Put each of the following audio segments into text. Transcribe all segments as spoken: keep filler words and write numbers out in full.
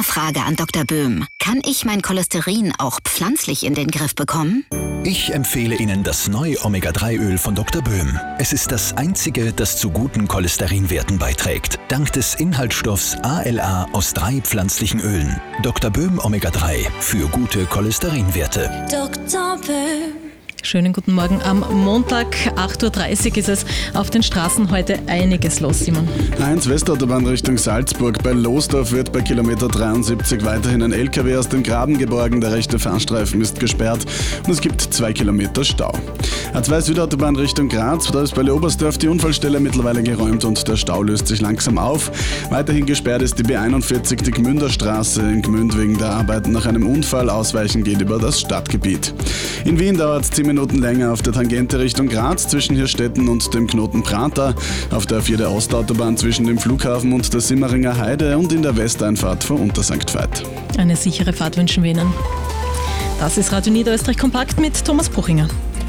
Frage an Doktor Böhm. Kann ich mein Cholesterin auch pflanzlich in den Griff bekommen? Ich empfehle Ihnen das neue Omega drei Öl von Doktor Böhm. Es ist das einzige, das zu guten Cholesterinwerten beiträgt. Dank des Inhaltsstoffs A L A aus drei pflanzlichen Ölen. Doktor Böhm Omega drei für gute Cholesterinwerte. Doktor Böhm. Schönen guten Morgen. Am Montag, acht Uhr dreißig, ist es auf den Straßen heute einiges los, Simon. A eins Westautobahn Richtung Salzburg. Bei Losdorf wird bei Kilometer dreiundsiebzig weiterhin ein L K W aus dem Graben geborgen. Der rechte Fahrstreifen ist gesperrt und es gibt zwei Kilometer Stau. A zwei Südautobahn Richtung Graz. Da ist bei Leobersdorf die Unfallstelle mittlerweile geräumt und der Stau löst sich langsam auf. Weiterhin gesperrt ist die B einundvierzig, die Gmünder Straße in Gmünd wegen der Arbeiten nach einem Unfall. Ausweichen geht über das Stadtgebiet. In Wien dauert es zehn Minuten länger auf der Tangente Richtung Graz zwischen Hirstetten und dem Knoten Prater, auf der A vier der Ostautobahn zwischen dem Flughafen und der Simmeringer Heide und in der Westeinfahrt vor Untersankt Veit. Eine sichere Fahrt wünschen wir Ihnen. Das ist Radio Niederösterreich Kompakt mit Thomas Puchinger.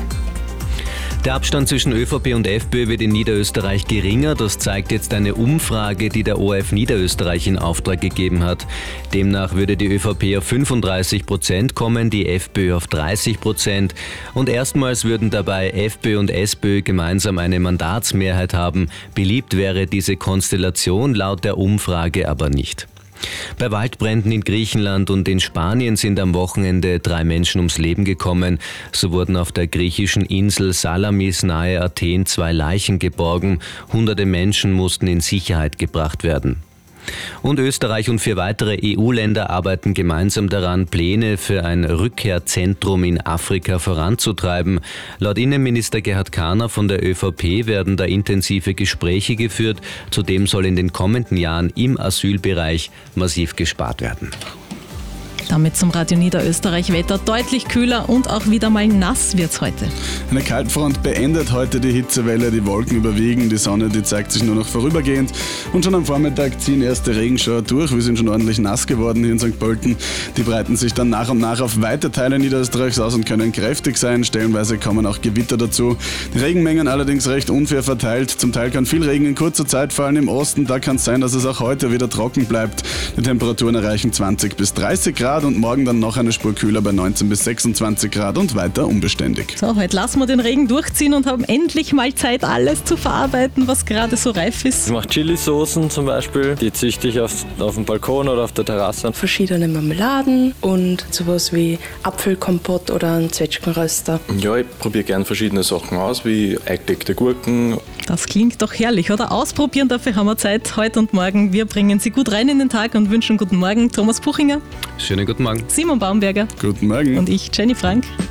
Der Abstand zwischen ÖVP und FPÖ wird in Niederösterreich geringer. Das zeigt jetzt eine Umfrage, die der O R F Niederösterreich in Auftrag gegeben hat. Demnach würde die ÖVP auf fünfunddreißig Prozent kommen, die FPÖ auf dreißig Prozent. Und erstmals würden dabei FPÖ und SPÖ gemeinsam eine Mandatsmehrheit haben. Beliebt wäre diese Konstellation laut der Umfrage aber nicht. Bei Waldbränden in Griechenland und in Spanien sind am Wochenende drei Menschen ums Leben gekommen. So wurden auf der griechischen Insel Salamis nahe Athen zwei Leichen geborgen. Hunderte Menschen mussten in Sicherheit gebracht werden. Und Österreich und vier weitere E U-Länder arbeiten gemeinsam daran, Pläne für ein Rückkehrzentrum in Afrika voranzutreiben. Laut Innenminister Gerhard Kahner von der ÖVP werden da intensive Gespräche geführt. Zudem soll in den kommenden Jahren im Asylbereich massiv gespart werden. Damit zum Radio Niederösterreich Wetter. Deutlich kühler und auch wieder mal nass wird's heute. Eine Kaltfront beendet heute die Hitzewelle, die Wolken überwiegen, die Sonne, die zeigt sich nur noch vorübergehend und schon am Vormittag ziehen erste Regenschauer durch. Wir sind schon ordentlich nass geworden hier in Sankt Pölten. Die breiten sich dann nach und nach auf weite Teile Niederösterreichs aus und können kräftig sein. Stellenweise kommen auch Gewitter dazu. Die Regenmengen allerdings recht unfair verteilt. Zum Teil kann viel Regen in kurzer Zeit fallen im Osten. Da kann es sein, dass es auch heute wieder trocken bleibt. Die Temperaturen erreichen zwanzig bis dreißig Grad. Und morgen dann noch eine Spur kühler bei neunzehn bis sechsundzwanzig Grad und weiter unbeständig. So, heute lassen wir den Regen durchziehen und haben endlich mal Zeit, alles zu verarbeiten, was gerade so reif ist. Ich mache Chili-Soßen zum Beispiel, die züchte ich auf, auf dem Balkon oder auf der Terrasse. Verschiedene Marmeladen und sowas wie Apfelkompott oder einen Zwetschgenröster. Ja, ich probiere gern verschiedene Sachen aus, wie eingelegte Gurken. Das klingt doch herrlich, oder? Ausprobieren, dafür haben wir Zeit, heute und morgen. Wir bringen Sie gut rein in den Tag und wünschen guten Morgen. Thomas Puchinger. Schönen guten Morgen. Simon Baumberger. Guten Morgen. Und ich, Jenny Frank.